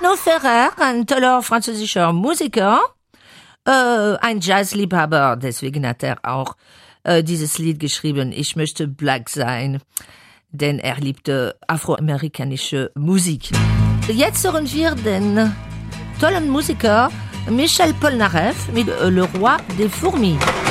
Bruno Ferrer, ein toller französischer Musiker, ein Jazzliebhaber, deswegen hat er auch dieses Lied geschrieben, Ich möchte Black sein, denn er liebte afroamerikanische Musik. Jetzt hören wir den tollen Musiker Michel Polnareff mit Le Roi des Fourmis.